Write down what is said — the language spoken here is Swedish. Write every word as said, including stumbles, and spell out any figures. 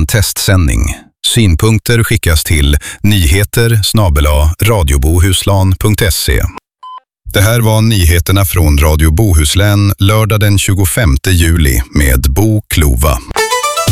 en testsändning. Synpunkter skickas till nyheter snabel-a radiobohuslän punkt se. Det här var nyheterna från Radio Bohuslän lördag den tjugofemte juli med Bo Klova.